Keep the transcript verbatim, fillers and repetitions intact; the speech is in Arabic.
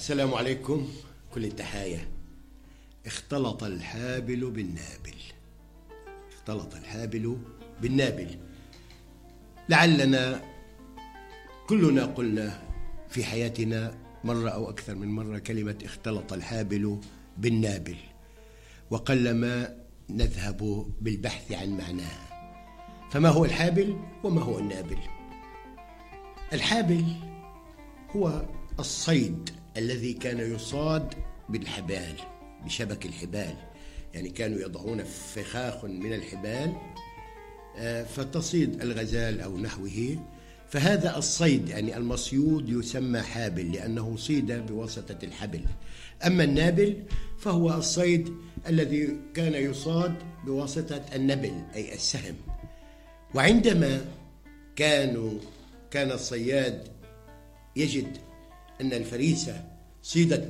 السلام عليكم. كل التحايا. اختلط الحابل بالنابل. اختلط الحابل بالنابل. لعلنا كلنا قلنا في حياتنا مرة أو أكثر من مرة كلمة اختلط الحابل بالنابل، وقلما نذهب بالبحث عن معناها. فما هو الحابل وما هو النابل؟ الحابل هو الصيد الذي كان يصاد بالحبال، بشبك الحبال، يعني كانوا يضعون فخاخ من الحبال فتصيد الغزال أو نحوه، فهذا الصيد يعني المصيود يسمى حابل لأنه صيد بواسطة الحبل. أما النابل فهو الصيد الذي كان يصاد بواسطة النبل أي السهم. وعندما كانوا كان الصياد يجد أن الفريسة صيدت